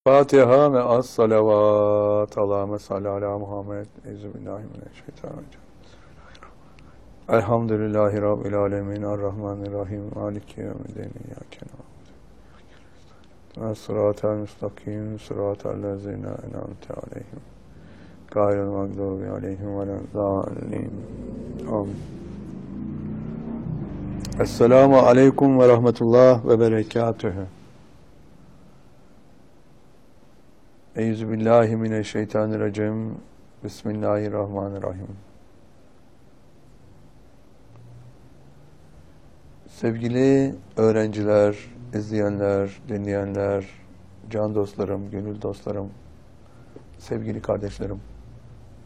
Fatiha ve as-salavat. Allahümme salli ala Muhammed. Euzubillahimineşşeytanirracim. Elhamdülillahi Rabbil alemin. Errahmanirrahim. Maliki yevmiddin. İyyâke na'budu ve sıratel müstakim. Sıratel lezîne en'amte aleyhim. Gayril mağdubi aleyhim ve lezzâllîn. Amin. Esselamu aleyküm ve rahmetullah ve berekatühü. Euzubillahimineşşeytanirracim. Bismillahirrahmanirrahim. Sevgili öğrenciler, izleyenler, dinleyenler, can dostlarım, gönül dostlarım, sevgili kardeşlerim.